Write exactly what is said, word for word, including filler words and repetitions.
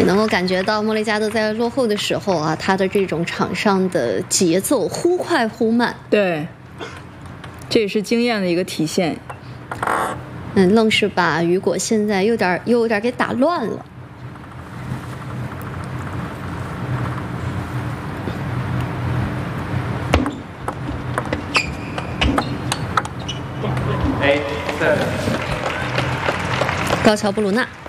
能够感觉到莫雷加德在落后的时候啊，他的这种场上的节奏忽快忽慢。 对，这也是经验的一个体现。 嗯，愣是把雨果现在有点又有点给打乱了。高桥布鲁纳。